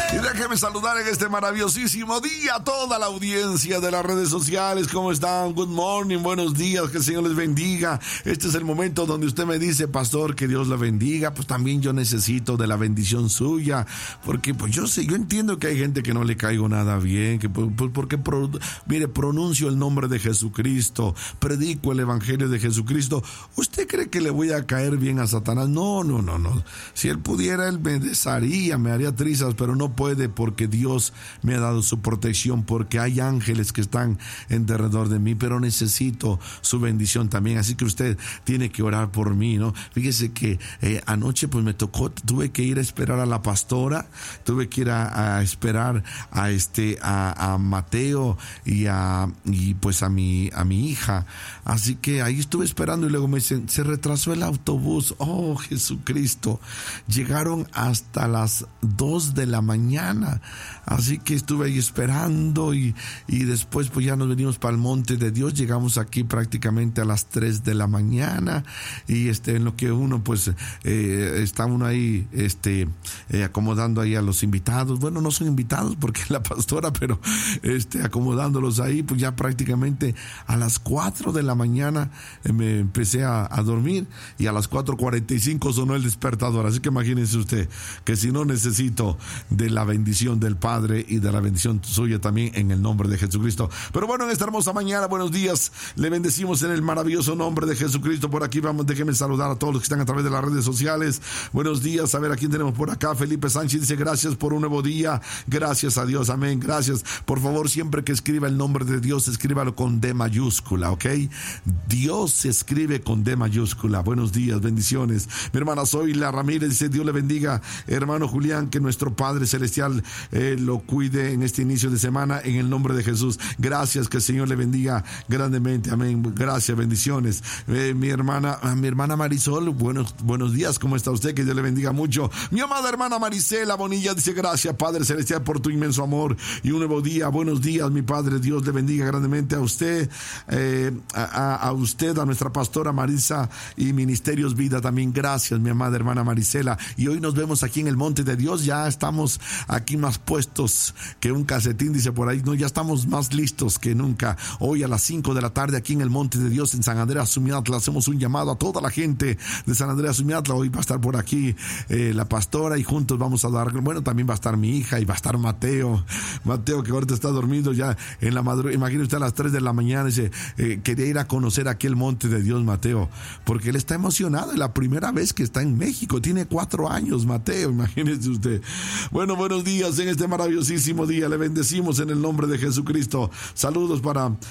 Y déjeme saludar en este maravillosísimo día a toda la audiencia de las redes sociales. ¿Cómo están? Good morning, buenos días, que el Señor les bendiga. Este es el momento donde usted me dice, pastor, que Dios la bendiga. Pues también yo necesito de la bendición suya, porque pues yo entiendo que hay gente que no le caigo nada bien, que porque mire, pronuncio el nombre de Jesucristo, predico el evangelio de Jesucristo. ¿Usted cree que le voy a caer bien a Satanás? No. Si él pudiera, él me desharía, me haría trizas, pero no puede, porque Dios me ha dado su protección, porque hay ángeles que están en derredor de mí, pero necesito su bendición también, así que usted tiene que orar por mí, ¿no? Fíjese que anoche pues me tocó, tuve que ir a esperar a la pastora, tuve que ir a esperar a Mateo y pues a mi hija, así que ahí estuve esperando y luego me dicen, se retrasó el autobús. Oh, Jesucristo, llegaron hasta las 2 de la mañana, así que estuve ahí esperando y después pues ya nos venimos para el monte de Dios. Llegamos aquí prácticamente a las 3 de la mañana y en lo que uno pues está uno ahí acomodando ahí a los invitados. Bueno, no son invitados porque es la pastora, pero acomodándolos ahí, pues ya prácticamente a las 4 de la mañana me empecé a dormir y a las 4:45 sonó el despertador. Así que imagínense usted que si no, necesito de la bendición del Padre y de la bendición suya también en el nombre de Jesucristo. Pero bueno, en esta hermosa mañana, buenos días, le bendecimos en el maravilloso nombre de Jesucristo. Por aquí vamos, déjenme saludar a todos los que están a través de las redes sociales. Buenos días, a ver a quién tenemos por acá. Felipe Sánchez dice, gracias por un nuevo día, gracias a Dios, amén, gracias. Por favor, siempre que escriba el nombre de Dios, escríbalo con D mayúscula, ¿ok? Dios se escribe con D mayúscula. Buenos días, bendiciones. Mi hermana Zoila Ramírez dice, Dios le bendiga, hermano Julián, que nuestro Padre Celestial lo cuide en este inicio de semana en el nombre de Jesús. Gracias, que el Señor le bendiga grandemente, amén. Gracias, bendiciones. Mi hermana Marisol, buenos días, ¿cómo está usted? Que Dios le bendiga mucho. Mi amada hermana Marisela Bonilla dice, gracias, Padre Celestial, por tu inmenso amor y un nuevo día. Buenos días, mi Padre, Dios le bendiga grandemente a usted, a usted, a nuestra pastora Marisa y Ministerios Vida también. Gracias, mi amada hermana Marisela. Y hoy nos vemos aquí en el Monte de Dios. Ya estamos aquí más puestos que un calcetín, dice por ahí. No, ya estamos más listos que nunca. Hoy a las 5 de la tarde aquí en el Monte de Dios en San Andreas Sumiatla. Hacemos un llamado a toda la gente de San Andreas Sumiatla. Hoy va a estar por aquí la pastora y juntos vamos a dar, bueno, también va a estar mi hija y va a estar Mateo, que ahorita está dormido ya en la madrugada. Imagínese usted a las 3 de la mañana, dice, quería ir a conocer aquí el Monte de Dios, Mateo, porque él está emocionado. Es la primera vez que está en México. Tiene 4 años, Mateo, imagínese usted. Bueno, buenos días en este maravillosísimo día. Le bendecimos en el nombre de Jesucristo. Saludos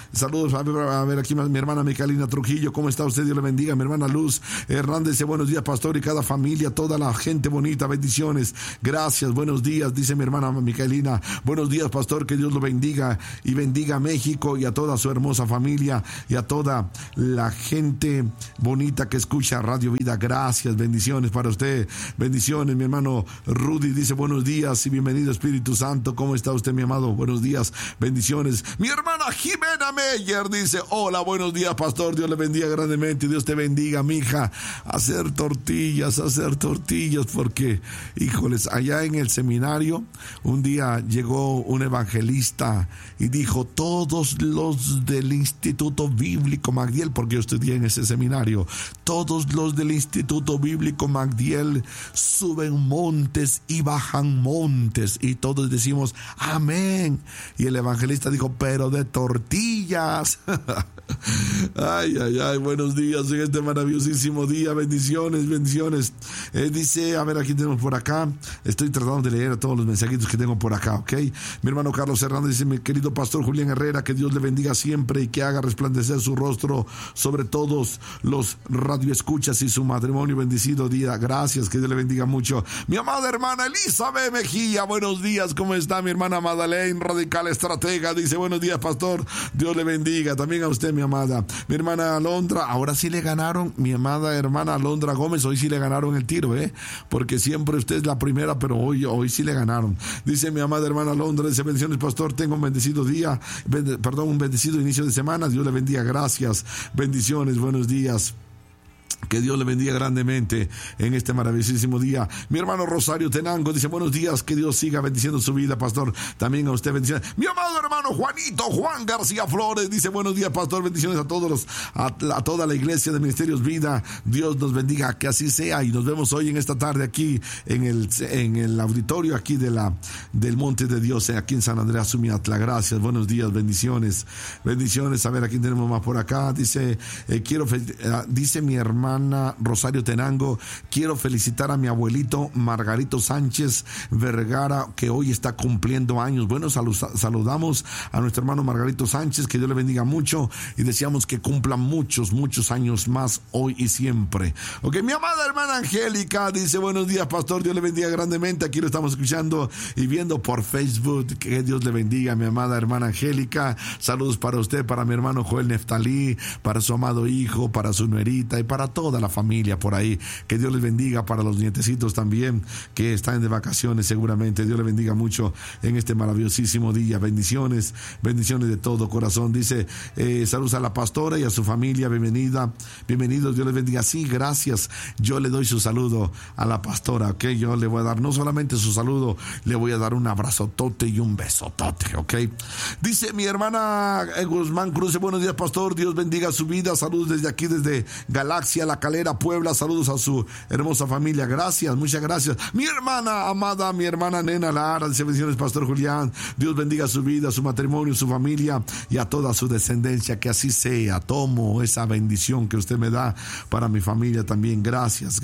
a ver aquí mi hermana Micalina Trujillo. ¿Cómo está usted? Dios le bendiga. Mi hermana Luz Hernández dice, buenos días, pastor, y cada familia, toda la gente bonita, bendiciones. Gracias, buenos días, dice mi hermana Micalina. Buenos días, pastor, que Dios lo bendiga y bendiga a México y a toda su hermosa familia y a toda la gente bonita que escucha Radio Vida. Gracias, bendiciones para usted. Bendiciones, mi hermano Rudy dice, buenos días y bienvenido, Espíritu Santo. ¿Cómo está usted, mi amado? Buenos días, bendiciones. Mi hermana Jimena Meyer dice, hola, buenos días, pastor, Dios le bendiga grandemente, Dios te bendiga, mija. Hacer tortillas, porque, híjoles, allá en el seminario, un día llegó un evangelista y dijo, todos los del Instituto Bíblico Magdiel, porque yo estudié en ese seminario, todos los del Instituto Bíblico Magdiel suben montes y bajan montes, y todos decimos amén. Y el evangelista dijo, pero de tortillas. Ay, buenos días en este maravillosísimo día. Bendiciones. Dice, a ver, aquí tenemos por acá. Estoy tratando de leer todos los mensajitos que tengo por acá, ¿ok? Mi hermano Carlos Hernández dice, mi querido pastor Julián Herrera, que Dios le bendiga siempre y que haga resplandecer su rostro sobre todos los radioescuchas y su matrimonio. Bendecido día. Gracias, que Dios le bendiga mucho. Mi amada hermana Elizabeth Mejía, buenos días. ¿Cómo está mi hermana Madeleine, radical estratega? Dice, buenos días, pastor. Dios le bendiga. También a usted, mi amada. Mi hermana Alondra, ahora sí le ganaron, mi amada hermana Alondra Gómez, hoy sí le ganaron el tiro, porque siempre usted es la primera, pero hoy sí le ganaron. Dice mi amada hermana Alondra, dice, bendiciones, pastor, tengo un bendecido día, un bendecido inicio de semana, Dios le bendiga, gracias, bendiciones, buenos días. Que Dios le bendiga grandemente en este maravillosísimo día. Mi hermano Rosario Tenango dice: buenos días, que Dios siga bendiciendo su vida, pastor. También a usted bendiciones. Mi amado hermano Juan García Flores dice: buenos días, pastor. Bendiciones a todos a toda la iglesia de Ministerios Vida. Dios nos bendiga, que así sea. Y nos vemos hoy en esta tarde aquí en el auditorio aquí del Monte de Dios, aquí en San Andrés Sumiatla. Gracias, buenos días, bendiciones. Bendiciones. A ver, ¿a quién tenemos más por acá? Dice, dice mi hermana Rosario Tenango: quiero felicitar a mi abuelito Margarito Sánchez Vergara, que hoy está cumpliendo años. Bueno, saludamos a nuestro hermano Margarito Sánchez, que Dios le bendiga mucho y deseamos que cumpla muchos años más hoy y siempre. Ok, mi amada hermana Angélica dice: buenos días, pastor, Dios le bendiga grandemente. Aquí lo estamos escuchando y viendo por Facebook. Que Dios le bendiga, mi amada hermana Angélica. Saludos para usted, para mi hermano Joel Neftalí, para su amado hijo, para su nuerita y para toda la familia por ahí. Que Dios les bendiga, para los nietecitos también que están de vacaciones seguramente. Dios les bendiga mucho en este maravillosísimo día. Bendiciones de todo corazón. Dice, saludos a la pastora y a su familia. Bienvenidos, Dios les bendiga. Sí, gracias. Yo le doy su saludo a la pastora, ok. Yo le voy a dar no solamente su saludo, le voy a dar un abrazotote y un besotote, ok. Dice mi hermana Guzmán Cruz: buenos días, pastor, Dios bendiga su vida. Saludos desde aquí, desde Galaxia, La Calera, Puebla. Saludos a su hermosa familia. Gracias, muchas gracias. Mi hermana amada, mi hermana Nena Lara, dice: bendiciones, pastor Julián. Dios bendiga su vida, su matrimonio, su familia y a toda su descendencia. Que así sea. Tomo esa bendición que usted me da para mi familia también. Gracias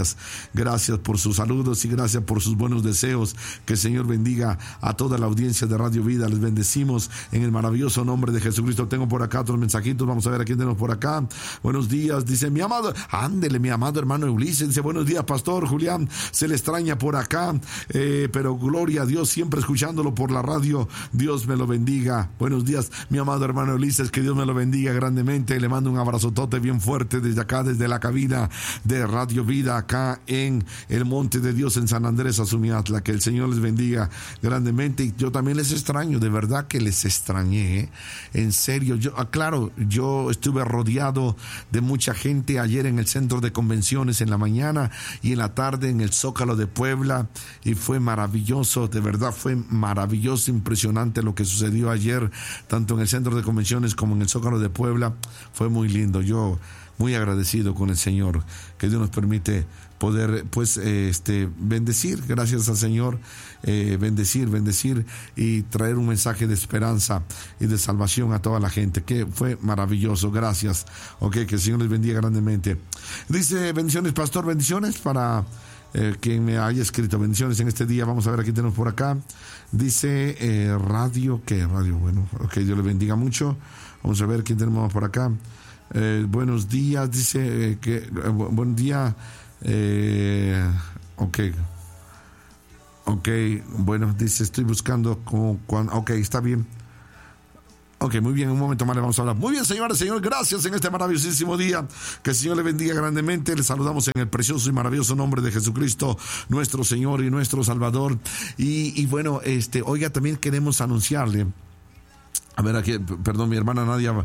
por sus saludos y gracias por sus buenos deseos. Que el Señor bendiga a toda la audiencia de Radio Vida. Les bendecimos en el maravilloso nombre de Jesucristo. Tengo por acá otros mensajitos. Vamos a ver a quién tenemos por acá. Buenos días, dice mi amado, mi amado hermano Ulises. Dice: buenos días, pastor Julián, se le extraña por acá, pero gloria a Dios, siempre escuchándolo por la radio. Dios me lo bendiga. Buenos días, mi amado hermano Ulises, que Dios me lo bendiga grandemente. Le mando un abrazotote bien fuerte desde acá, desde la cabina de Radio Vida, acá en el Monte de Dios, en San Andrés Azumiatla. Que el Señor les bendiga grandemente. Y yo también les extraño, de verdad que les extrañé, en serio. Yo estuve rodeado de mucha gente ayer en el centro de convenciones en la mañana y en la tarde en el Zócalo de Puebla, y fue maravilloso, de verdad fue maravilloso, impresionante lo que sucedió ayer, tanto en el centro de convenciones como en el Zócalo de Puebla. Fue muy lindo. Yo muy agradecido con el Señor, que Dios nos permite poder bendecir, gracias al Señor, bendecir y traer un mensaje de esperanza y de salvación a toda la gente, que fue maravilloso. Gracias, que el Señor les bendiga grandemente. Dice: bendiciones, pastor, bendiciones para quien me haya escrito, bendiciones en este día. Vamos a ver a quién tenemos por acá. Dice radio, bueno, Dios le bendiga mucho. Vamos a ver quién tenemos por acá. Buenos días, dice buen día. Bueno, dice: estoy buscando está bien. Muy bien, un momento más le vamos a hablar. Muy bien, señores, gracias en este maravillosísimo día. Que el Señor le bendiga grandemente. Le saludamos en el precioso y maravilloso nombre de Jesucristo, nuestro Señor y nuestro Salvador. Y bueno, oiga, también queremos anunciarle. A ver, aquí, perdón, mi hermana Nadia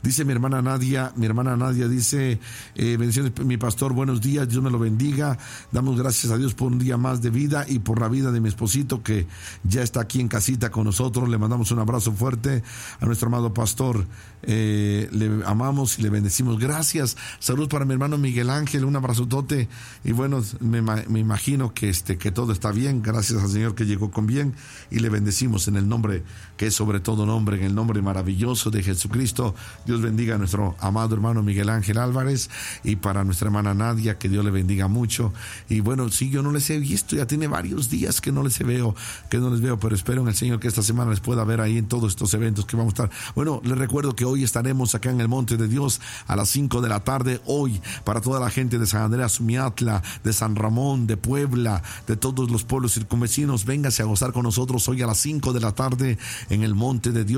dice: bendiciones, mi pastor, buenos días, Dios me lo bendiga. Damos gracias a Dios por un día más de vida y por la vida de mi esposito, que ya está aquí en casita con nosotros. Le mandamos un abrazo fuerte a nuestro amado pastor. Le amamos y le bendecimos. Gracias. Salud para mi hermano Miguel Ángel, un abrazotote. Y bueno, me imagino que todo está bien. Gracias al Señor que llegó con bien, y le bendecimos en el nombre que es sobre todo nombre, en el nombre maravilloso de Jesucristo. Dios bendiga a nuestro amado hermano Miguel Ángel Álvarez, y para nuestra hermana Nadia, que Dios le bendiga mucho. Y bueno, sí, yo no les he visto, ya tiene varios días que no les veo, pero espero en el Señor que esta semana les pueda ver ahí en todos estos eventos que vamos a estar. Bueno, les recuerdo que hoy estaremos acá en el Monte de Dios a las 5 de la tarde, hoy, para toda la gente de San Andrés Sumiatla, de San Ramón, de Puebla, de todos los pueblos circunvecinos. Véngase a gozar con nosotros hoy a las 5 de la tarde en el Monte de Dios, aquí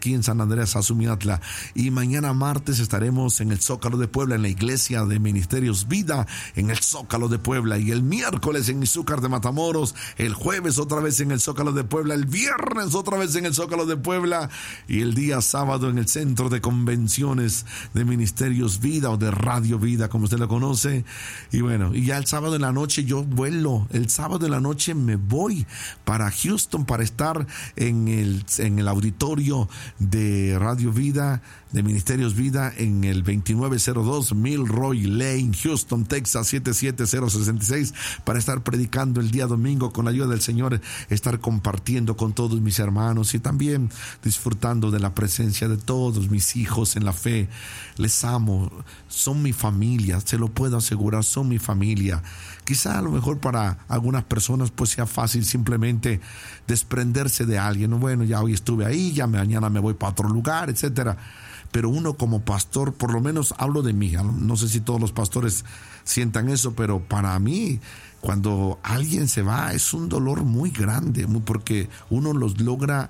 aquí en San Andrés Azumiatla. Y mañana martes estaremos en el Zócalo de Puebla, en la iglesia de Ministerios Vida, en el Zócalo de Puebla. Y el miércoles en Izúcar de Matamoros, el jueves otra vez en el Zócalo de Puebla, el viernes otra vez en el Zócalo de Puebla y el día sábado en el Centro de Convenciones de Ministerios Vida o de Radio Vida, como usted lo conoce. Y bueno, y ya el sábado en la noche yo vuelo, el sábado en la noche me voy para Houston para estar en el auditorio de Radio Vida, de Ministerios Vida, en el 2902 Milroy Lane, Houston, Texas 77066, para estar predicando el día domingo con la ayuda del Señor, estar compartiendo con todos mis hermanos y también disfrutando de la presencia de todos mis hijos en la fe. Les amo, son mi familia, se lo puedo asegurar, son mi familia. Quizá a lo mejor para algunas personas pues sea fácil simplemente desprenderse de alguien. Bueno, ya hoy estuve ahí, ya mañana me voy para otro lugar, etcétera. Pero uno como pastor, por lo menos hablo de mí, no sé si todos los pastores sientan eso, pero para mí, cuando alguien se va, es un dolor muy grande, porque uno los logra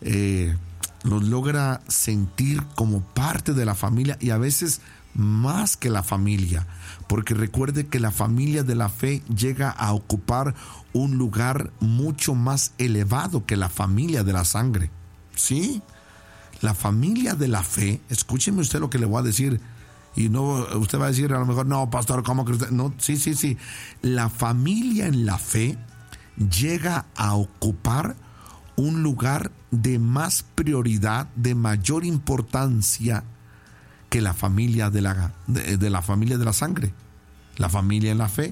sentir como parte de la familia y a veces más que la familia, porque recuerde que la familia de la fe llega a ocupar un lugar mucho más elevado que la familia de la sangre. ¿Sí? La familia de la fe, escúcheme usted lo que le voy a decir, y no, usted va a decir a lo mejor, no, pastor, ¿cómo que usted? No, sí. La familia en la fe llega a ocupar un lugar de más prioridad, de mayor importancia que la familia de la familia de la sangre, la familia en la fe.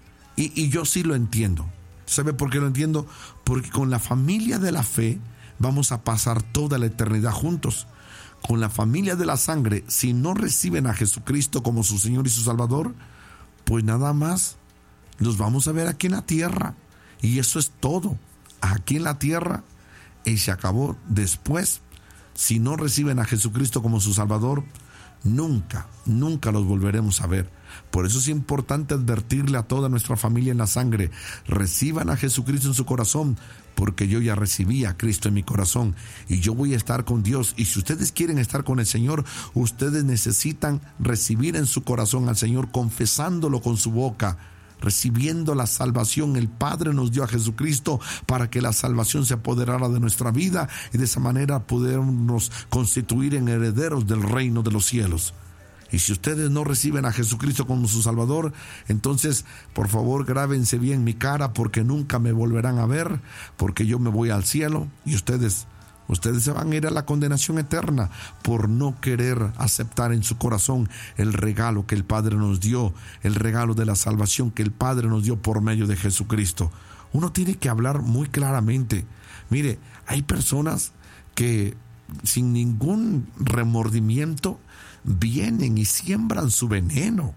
Y yo sí lo entiendo. ¿Sabe por qué lo entiendo? Porque con la familia de la fe vamos a pasar toda la eternidad juntos. Con la familia de la sangre, si no reciben a Jesucristo como su Señor y su Salvador, pues nada más los vamos a ver aquí en la tierra. Y eso es todo, aquí en la tierra, y se acabó. Después, si no reciben a Jesucristo como su Salvador, nunca los volveremos a ver. Por eso es importante advertirle a toda nuestra familia en la sangre: reciban a Jesucristo en su corazón, porque yo ya recibí a Cristo en mi corazón y yo voy a estar con Dios. Y si ustedes quieren estar con el Señor, ustedes necesitan recibir en su corazón al Señor, confesándolo con su boca, recibiendo la salvación. El Padre nos dio a Jesucristo para que la salvación se apoderara de nuestra vida y de esa manera podernos constituir en herederos del reino de los cielos. Y si ustedes no reciben a Jesucristo como su Salvador, entonces por favor grábense bien mi cara, porque nunca me volverán a ver, porque yo me voy al cielo y ustedes se van a ir a la condenación eterna por no querer aceptar en su corazón el regalo que el Padre nos dio, el regalo de la salvación que el Padre nos dio por medio de Jesucristo. Uno tiene que hablar muy claramente. Mire, hay personas que sin ningún remordimiento vienen y siembran su veneno.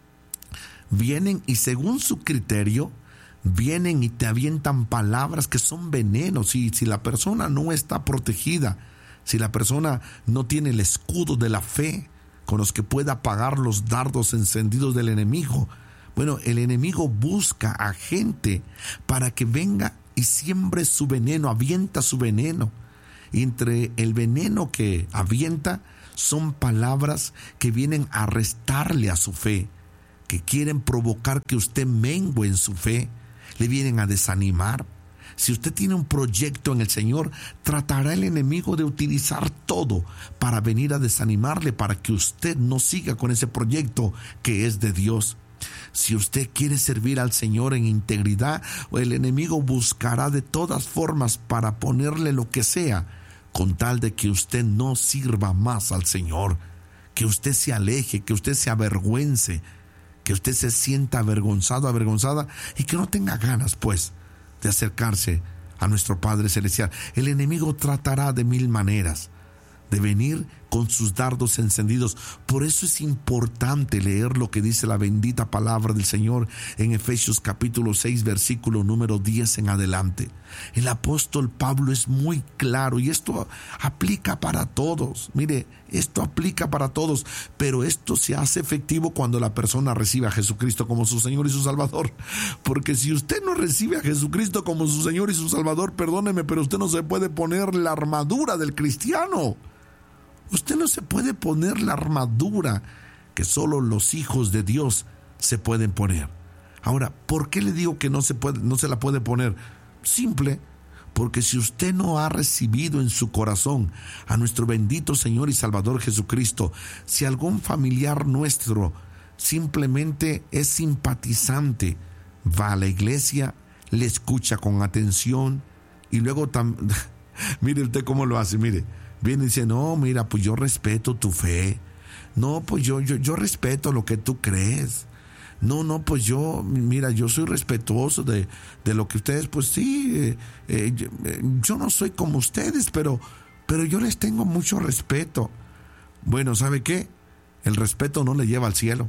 Vienen y según su criterio vienen y te avientan palabras que son venenos. Y si la persona no está protegida, si la persona no tiene el escudo de la fe con los que pueda apagar los dardos encendidos del enemigo, bueno, el enemigo busca a gente para que venga y siembre su veneno, avienta su veneno. Y entre el veneno que avienta son palabras que vienen a restarle a su fe, que quieren provocar que usted mengue en su fe, le vienen a desanimar. Si usted tiene un proyecto en el Señor, tratará el enemigo de utilizar todo para venir a desanimarle, para que usted no siga con ese proyecto que es de Dios. Si usted quiere servir al Señor en integridad, el enemigo buscará de todas formas para ponerle lo que sea, con tal de que usted no sirva más al Señor, que usted se aleje, que usted se avergüence, que usted se sienta avergonzado, avergonzada, y que no tenga ganas, pues, de acercarse a nuestro Padre Celestial. El enemigo tratará de mil maneras de venir con sus dardos encendidos. Por eso es importante leer lo que dice la bendita palabra del Señor en Efesios capítulo 6, versículo número 10 en adelante. El apóstol Pablo es muy claro y esto aplica para todos. Mire, esto aplica para todos, pero esto se hace efectivo cuando la persona recibe a Jesucristo como su Señor y su Salvador. Porque si usted no recibe a Jesucristo como su Señor y su Salvador, perdóneme, pero usted no se puede poner la armadura del cristiano. Usted no se puede poner la armadura que solo los hijos de Dios se pueden poner. Ahora, ¿por qué le digo que no se la puede poner? Simple, porque si usted no ha recibido en su corazón a nuestro bendito Señor y Salvador Jesucristo, si algún familiar nuestro simplemente es simpatizante, va a la iglesia, le escucha con atención y luego mire usted cómo lo hace, mire, viene y dice, no, mira, pues yo respeto tu fe, no, pues yo respeto lo que tú crees. No, pues yo soy respetuoso de lo que ustedes, pues sí, yo no soy como ustedes, pero yo les tengo mucho respeto. Bueno, ¿sabe qué? El respeto no le lleva al cielo.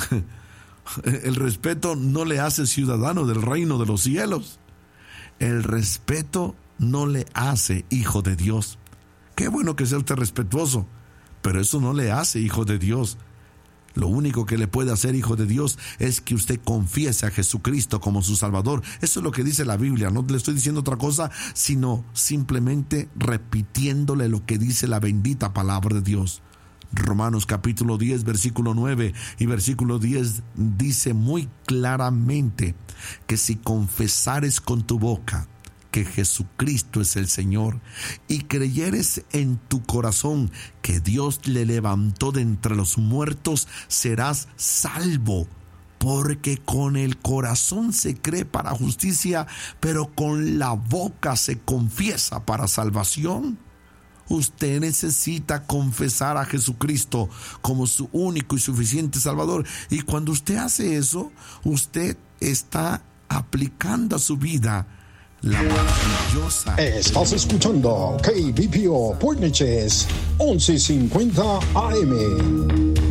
El respeto no le hace ciudadano del reino de los cielos. El respeto no le hace hijo de Dios. Qué bueno que sea usted respetuoso, pero eso no le hace hijo de Dios. Lo único que le puede hacer hijo de Dios es que usted confiese a Jesucristo como su Salvador. Eso es lo que dice la Biblia. No le estoy diciendo otra cosa, sino simplemente repitiéndole lo que dice la bendita palabra de Dios. Romanos capítulo 10, versículo 9 y versículo 10 dice muy claramente que si confesares con tu boca que Jesucristo es el Señor y creyeres en tu corazón que Dios le levantó de entre los muertos, serás salvo. Porque con el corazón se cree para justicia, pero con la boca se confiesa para salvación. Usted necesita confesar a Jesucristo como su único y suficiente Salvador. Y cuando usted hace eso, usted está aplicando a su vida la maravillosa. Estás escuchando KBPO Portneches 1150 AM.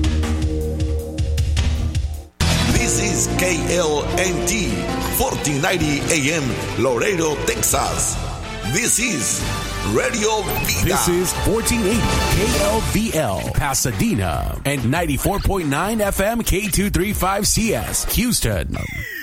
This is KLNT 1490 AM Laredo, Texas. This is Radio Vida. This is 1480 KLVL Pasadena and 94.9 FM K235CS Houston.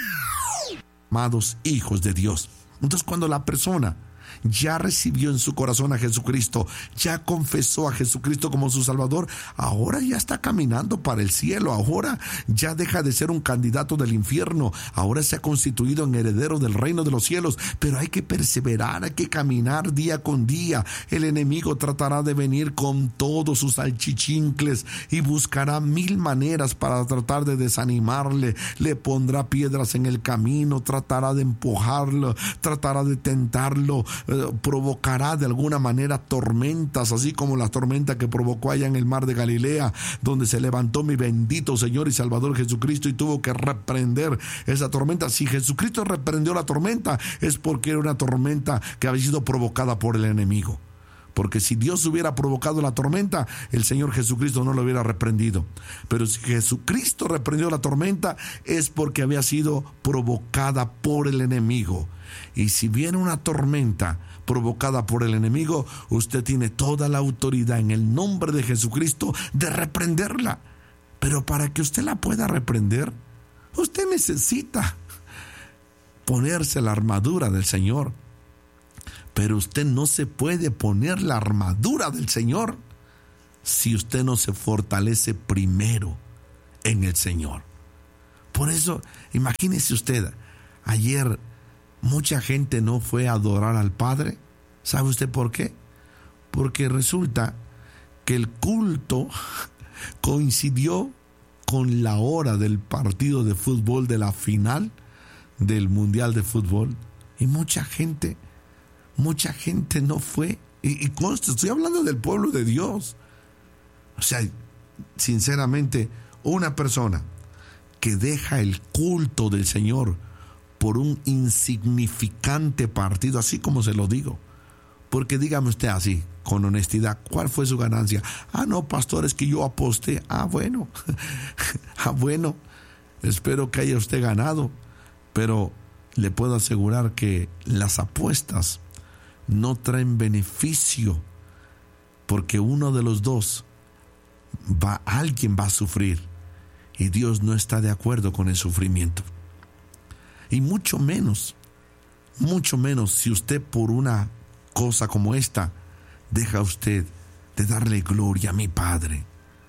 Amados hijos de Dios. Entonces, cuando la persona ya recibió en su corazón a Jesucristo, ya confesó a Jesucristo como su Salvador, ahora ya está caminando para el cielo, ahora ya deja de ser un candidato del infierno, ahora se ha constituido en heredero del reino de los cielos, pero hay que perseverar, hay que caminar día con día. El enemigo tratará de venir con todos sus salchichincles y buscará mil maneras para tratar de desanimarle, le pondrá piedras en el camino, tratará de empujarlo, tratará de tentarlo, provocará de alguna manera tormentas, así como la tormenta que provocó allá en el mar de Galilea, donde se levantó mi bendito Señor y Salvador Jesucristo y tuvo que reprender esa tormenta. Si Jesucristo reprendió la tormenta, es porque era una tormenta que había sido provocada por el enemigo. Porque si Dios hubiera provocado la tormenta, el Señor Jesucristo no lo hubiera reprendido. Pero si Jesucristo reprendió la tormenta, es porque había sido provocada por el enemigo. Y si viene una tormenta provocada por el enemigo, usted tiene toda la autoridad en el nombre de Jesucristo de reprenderla. Pero para que usted la pueda reprender, usted necesita ponerse la armadura del Señor. Pero usted no se puede poner la armadura del Señor si usted no se fortalece primero en el Señor. Por eso, imagínese usted, ayer mucha gente no fue a adorar al Padre. ¿Sabe usted por qué? Porque resulta que el culto coincidió con la hora del partido de fútbol, de la final del Mundial de Fútbol. Y mucha gente no fue. Y consta, estoy hablando del pueblo de Dios. O sea, sinceramente, una persona que deja el culto del Señor por un insignificante partido, así como se lo digo. Porque dígame usted así, con honestidad. ¿Cuál fue su ganancia? No, pastor, es que yo aposté. Bueno. Bueno, espero que haya usted ganado, pero le puedo asegurar que las apuestas no traen beneficio, porque uno de los dos alguien va a sufrir, y Dios no está de acuerdo con el sufrimiento. Y mucho menos si usted por una cosa como esta deja usted de darle gloria a mi Padre,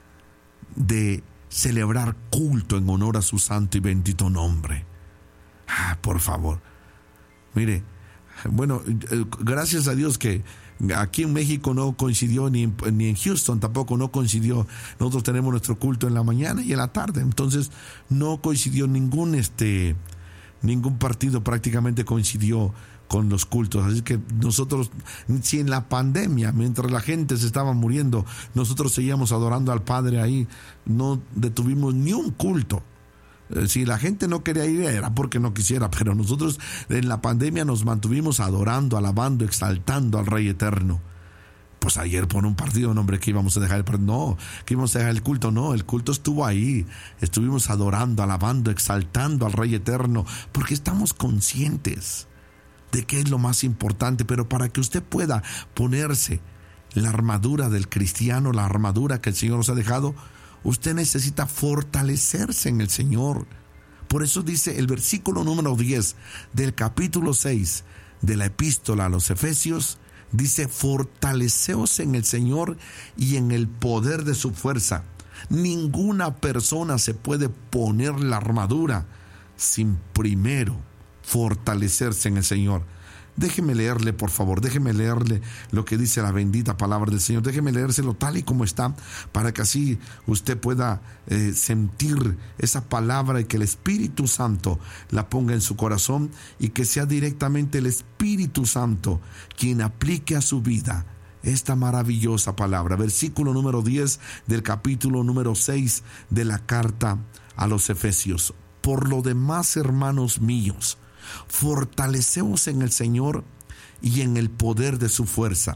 de celebrar culto en honor a su santo y bendito nombre. Por favor. Mire, bueno, gracias a Dios que aquí en México no coincidió, ni en Houston tampoco no coincidió. Nosotros tenemos nuestro culto en la mañana y en la tarde, entonces no coincidió ningún partido, prácticamente coincidió con los cultos. Así que nosotros, si en la pandemia, mientras la gente se estaba muriendo, nosotros seguíamos adorando al Padre ahí, no detuvimos ni un culto. Si la gente no quería ir, era porque no quisiera, pero nosotros en la pandemia nos mantuvimos adorando, alabando, exaltando al Rey Eterno. Pues ayer por un partido, no, hombre, que íbamos a dejar que íbamos a dejar el culto. No, el culto estuvo ahí. Estuvimos adorando, alabando, exaltando al Rey Eterno, porque estamos conscientes de qué es lo más importante. Pero para que usted pueda ponerse la armadura del cristiano, la armadura que el Señor nos ha dejado, usted necesita fortalecerse en el Señor. Por eso dice el versículo número 10 del capítulo 6 de la epístola a los Efesios, dice: fortaleceos en el Señor y en el poder de su fuerza. Ninguna persona se puede poner la armadura sin primero fortalecerse en el Señor. Déjeme leerle, por favor, déjeme leerle lo que dice la bendita palabra del Señor. Déjeme leérselo tal y como está, para que así usted pueda sentir esa palabra y que el Espíritu Santo la ponga en su corazón, y que sea directamente el Espíritu Santo quien aplique a su vida esta maravillosa palabra. Versículo número 10 del capítulo número 6 de la carta a los Efesios. Por lo demás, hermanos míos, fortaleceos en el Señor y en el poder de su fuerza.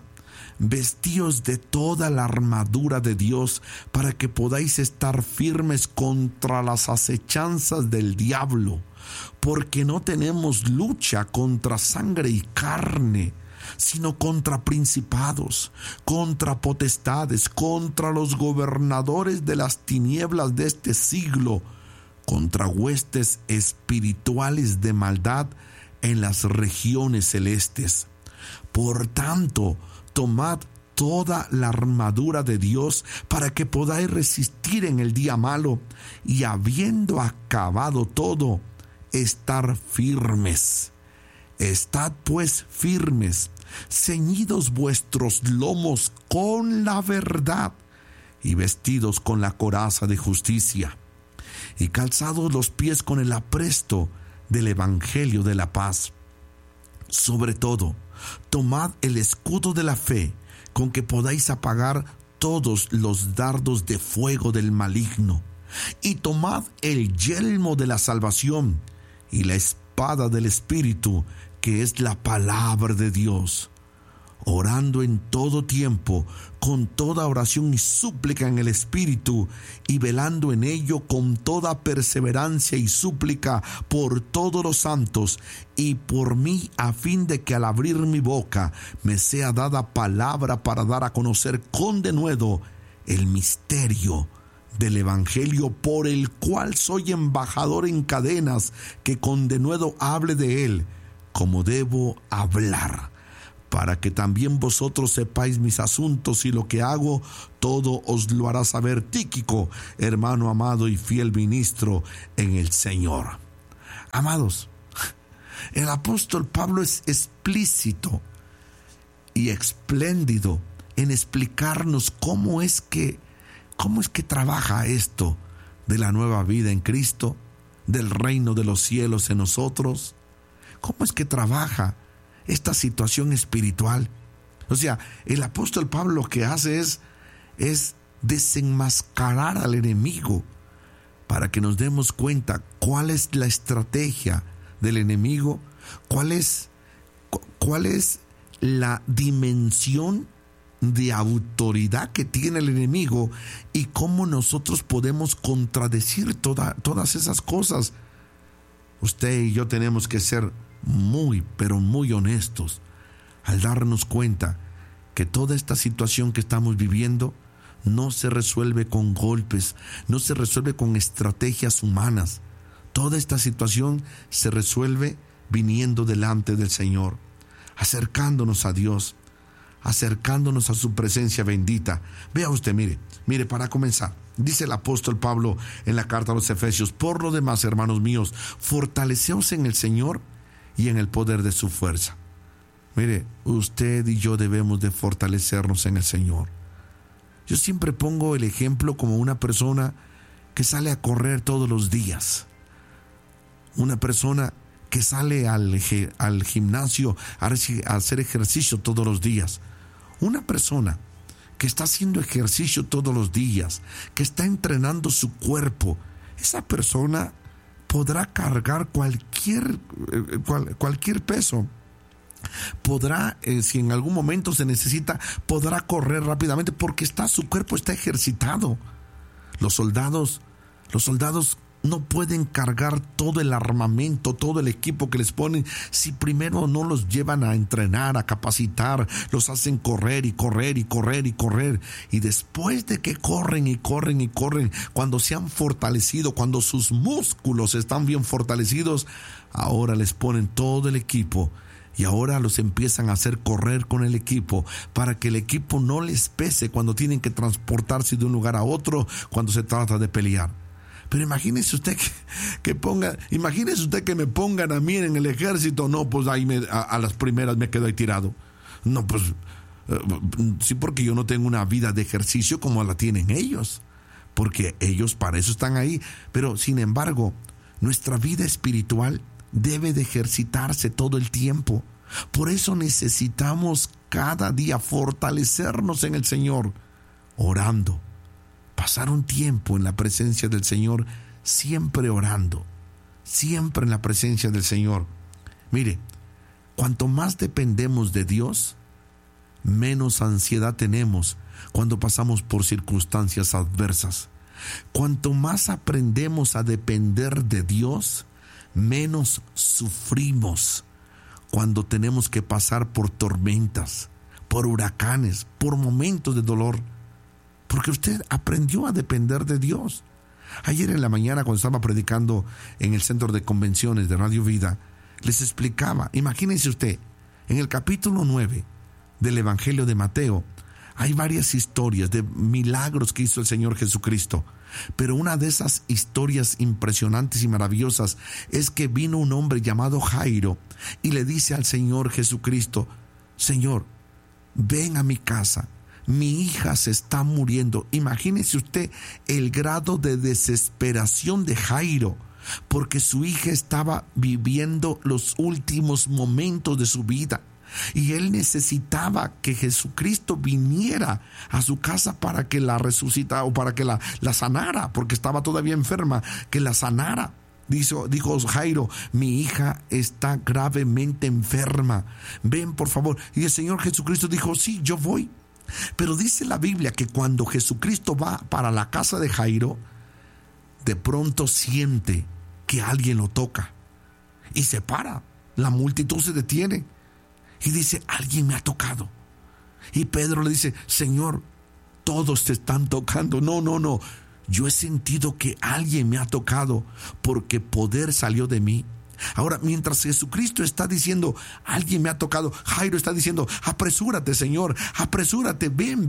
Vestíos de toda la armadura de Dios para que podáis estar firmes contra las acechanzas del diablo, porque no tenemos lucha contra sangre y carne, sino contra principados, contra potestades, contra los gobernadores de las tinieblas de este siglo, contra huestes espirituales de maldad en las regiones celestes. Por tanto, tomad toda la armadura de Dios para que podáis resistir en el día malo, y habiendo acabado todo, estar firmes. Estad pues firmes, ceñidos vuestros lomos con la verdad, y vestidos con la coraza de justicia, y calzados los pies con el apresto del evangelio de la paz. Sobre todo, tomad el escudo de la fe, con que podáis apagar todos los dardos de fuego del maligno, y tomad el yelmo de la salvación y la espada del Espíritu, que es la palabra de Dios, orando en todo tiempo con toda oración y súplica en el Espíritu, y velando en ello con toda perseverancia y súplica por todos los santos y por mí, a fin de que al abrir mi boca me sea dada palabra para dar a conocer con denuedo el misterio del Evangelio, por el cual soy embajador en cadenas, que con denuedo hable de él como debo hablar, para que también vosotros sepáis mis asuntos, y lo que hago, todo os lo hará saber Tíquico, hermano amado y fiel ministro en el Señor. Amados, el apóstol Pablo es explícito y espléndido en explicarnos cómo es que trabaja esto de la nueva vida en Cristo, del reino de los cielos en nosotros. ¿Cómo es que trabaja esta situación espiritual? O sea, el apóstol Pablo lo que hace es desenmascarar al enemigo, para que nos demos cuenta cuál es la estrategia del enemigo, cuál es la dimensión de autoridad que tiene el enemigo y cómo nosotros podemos contradecir todas esas cosas. Usted y yo tenemos que ser muy, pero muy honestos al darnos cuenta que toda esta situación que estamos viviendo no se resuelve con golpes, no se resuelve con estrategias humanas. Toda esta situación se resuelve viniendo delante del Señor, acercándonos a Dios, acercándonos a su presencia bendita. Vea usted, mire, para comenzar, dice el apóstol Pablo en la carta a los Efesios: por lo demás, hermanos míos, fortaleceos en el Señor y en el poder de su fuerza. Mire, usted y yo debemos de fortalecernos en el Señor. Yo siempre pongo el ejemplo como una persona que sale a correr todos los días, una persona que sale al gimnasio a hacer ejercicio todos los días, una persona que está haciendo ejercicio todos los días, que está entrenando su cuerpo. Esa persona podrá cargar cualquier peso. Podrá, si en algún momento se necesita, podrá correr rápidamente porque su cuerpo está ejercitado. Los soldados no pueden cargar todo el armamento, todo el equipo que les ponen si primero no los llevan a entrenar, a capacitar, los hacen correr y correr y correr y correr. Y después de que corren y corren y corren, cuando se han fortalecido, cuando sus músculos están bien fortalecidos, ahora les ponen todo el equipo. Y ahora los empiezan a hacer correr con el equipo para que el equipo no les pese cuando tienen que transportarse de un lugar a otro, cuando se trata de pelear. Pero imagínese usted que me pongan a mí en el ejército. No, pues ahí a las primeras me quedo ahí tirado. No, pues sí, porque yo no tengo una vida de ejercicio como la tienen ellos, porque ellos para eso están ahí. Pero sin embargo, nuestra vida espiritual debe de ejercitarse todo el tiempo. Por eso necesitamos cada día fortalecernos en el Señor, orando, pasar un tiempo en la presencia del Señor, siempre orando, siempre en la presencia del Señor. Mire, cuanto más dependemos de Dios, menos ansiedad tenemos cuando pasamos por circunstancias adversas. Cuanto más aprendemos a depender de Dios, menos sufrimos cuando tenemos que pasar por tormentas, por huracanes, por momentos de dolor, porque usted aprendió a depender de Dios. Ayer en la mañana, cuando estaba predicando en el centro de convenciones de Radio Vida, les explicaba, imagínense usted, en el capítulo 9 del Evangelio de Mateo, hay varias historias de milagros que hizo el Señor Jesucristo. Pero una de esas historias impresionantes y maravillosas es que vino un hombre llamado Jairo y le dice al Señor Jesucristo: Señor, ven a mi casa, mi hija se está muriendo. Imagínese usted el grado de desesperación de Jairo, porque su hija estaba viviendo los últimos momentos de su vida. Y él necesitaba que Jesucristo viniera a su casa para que la resucitara o para que la sanara, porque estaba todavía enferma, que la sanara. Dijo Jairo: mi hija está gravemente enferma, ven por favor. Y el Señor Jesucristo dijo: sí, yo voy. Pero dice la Biblia que cuando Jesucristo va para la casa de Jairo, de pronto siente que alguien lo toca y se para. La multitud se detiene y dice: alguien me ha tocado. Y Pedro le dice: Señor, todos te están tocando. No, yo he sentido que alguien me ha tocado, porque poder salió de mí. Ahora, mientras Jesucristo está diciendo: alguien me ha tocado, Jairo está diciendo: apresúrate, Señor, apresúrate, ven.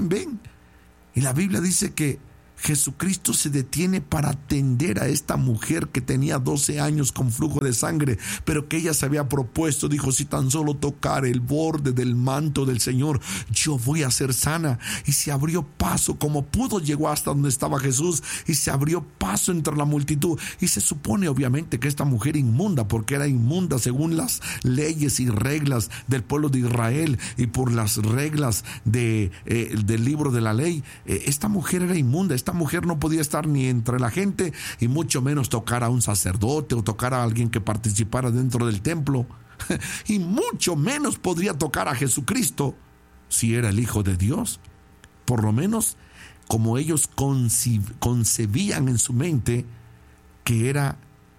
Y la Biblia dice que Jesucristo se detiene para atender a esta mujer que tenía 12 años con flujo de sangre, pero que ella se había propuesto, dijo: si tan solo tocar el borde del manto del Señor, yo voy a ser sana. Y se abrió paso, como pudo, llegó hasta donde estaba Jesús y se abrió paso entre la multitud. Y se supone obviamente que esta mujer inmunda, porque era inmunda según las leyes y reglas del pueblo de Israel y por las reglas del libro de la ley, esta mujer era inmunda. Esta mujer no podía estar ni entre la gente y mucho menos tocar a un sacerdote o tocar a alguien que participara dentro del templo y mucho menos podría tocar a Jesucristo. si era el Hijo de Dios. Por lo menos como ellos concebían en su mente que era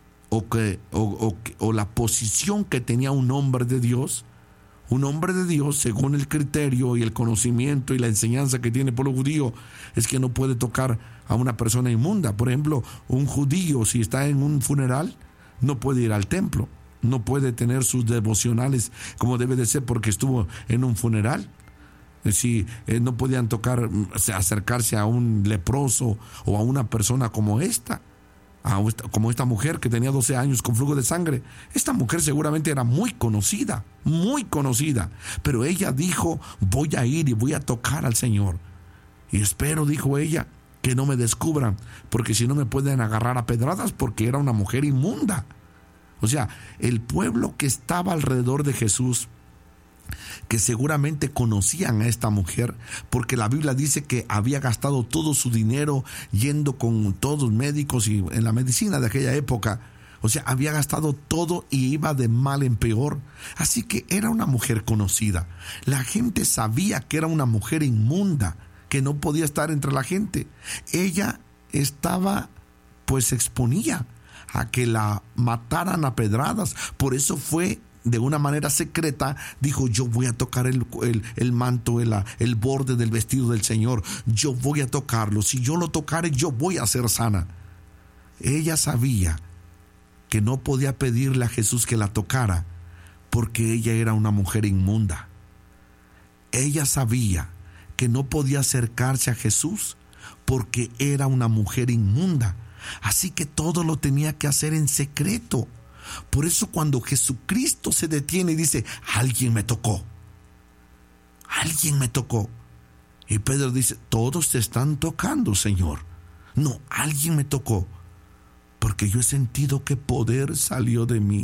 o la posición que tenía un hombre de Dios. Un hombre de Dios, según el criterio y el conocimiento y la enseñanza que tiene el pueblo judío, es que no puede tocar a una persona inmunda. Por ejemplo, un judío, si está en un funeral, no puede ir al templo, no puede tener sus devocionales como debe de ser porque estuvo en un funeral. Si no podían acercarse a un leproso o a una persona como esta mujer que tenía 12 años con flujo de sangre. Esta mujer seguramente era muy conocida, pero ella dijo: voy a ir y voy a tocar al Señor, y espero, dijo ella, que no me descubran, porque si no me pueden agarrar a pedradas, porque era una mujer inmunda. O sea, el pueblo que estaba alrededor de Jesús, que seguramente conocían a esta mujer, porque la Biblia dice que había gastado todo su dinero yendo con todos los médicos y en la medicina de aquella época. O sea, había gastado todo y iba de mal en peor. Así que era una mujer conocida. La gente sabía que era una mujer inmunda, que no podía estar entre la gente. Ella se exponía a que la mataran a pedradas. Por eso fue de una manera secreta, dijo: yo voy a tocar el manto, el borde del vestido del Señor, yo voy a tocarlo, si yo lo tocare yo voy a ser sana. Ella sabía que no podía pedirle a Jesús que la tocara porque ella era una mujer inmunda. Ella sabía que no podía acercarse a Jesús porque era una mujer inmunda, así que todo lo tenía que hacer en secreto. Por eso cuando Jesucristo se detiene y dice: alguien me tocó, y Pedro dice: todos te están tocando, Señor. No, alguien me tocó, porque yo he sentido que poder salió de mí.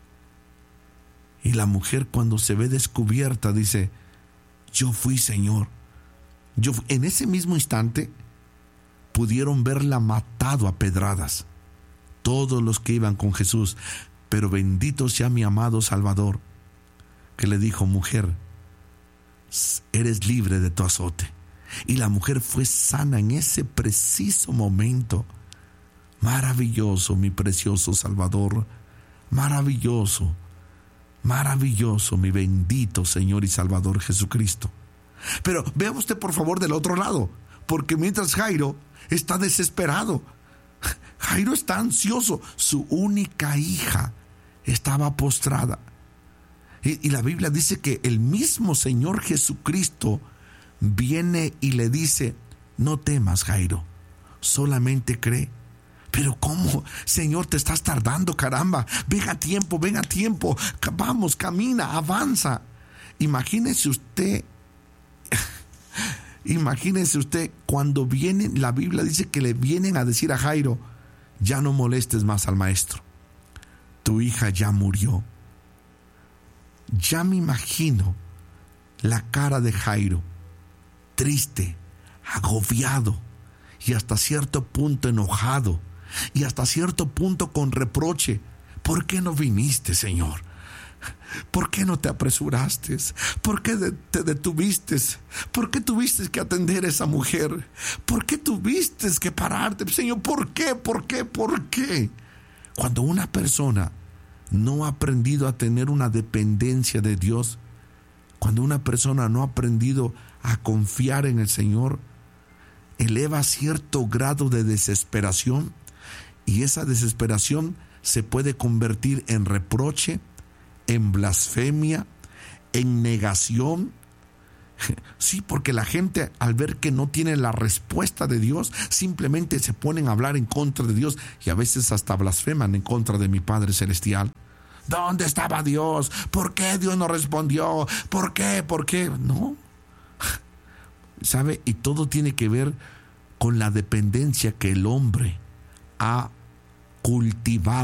Y la mujer, cuando se ve descubierta, dice: yo fui, Señor. En ese mismo instante pudieron verla matado a pedradas todos los que iban con Jesús. Pero bendito sea mi amado Salvador, que le dijo: mujer, eres libre de tu azote. Y la mujer fue sana en ese preciso momento. Maravilloso, mi precioso Salvador. Maravilloso, mi bendito Señor y Salvador Jesucristo. Pero vea usted por favor del otro lado, porque mientras Jairo está desesperado, Jairo está ansioso. Su única hija estaba postrada. Y la Biblia dice que el mismo Señor Jesucristo viene y le dice: no temas, Jairo, solamente cree. Pero ¿cómo? Señor, te estás tardando, caramba. Ven a tiempo. Vamos, camina, avanza. Imagínese usted cuando vienen, la Biblia dice que le vienen a decir a Jairo: ya no molestes más al maestro, tu hija ya murió. Ya me imagino la cara de Jairo, triste, agobiado y hasta cierto punto enojado y hasta cierto punto con reproche. ¿Por qué no viniste, Señor? ¿Por qué no te apresuraste? ¿Por qué te detuviste? ¿Por qué tuviste que atender a esa mujer? ¿Por qué tuviste que pararte? Señor, ¿por qué? Cuando una persona no ha aprendido a tener una dependencia de Dios, cuando una persona no ha aprendido a confiar en el Señor, eleva cierto grado de desesperación, y esa desesperación se puede convertir en reproche, en blasfemia, en negación. Sí, porque la gente, al ver que no tiene la respuesta de Dios, simplemente se ponen a hablar en contra de Dios, y a veces hasta blasfeman en contra de mi Padre Celestial. ¿Dónde estaba Dios? ¿Por qué Dios no respondió? ¿Por qué? No. ¿Sabe? Y todo tiene que ver con la dependencia que el hombre ha cultivado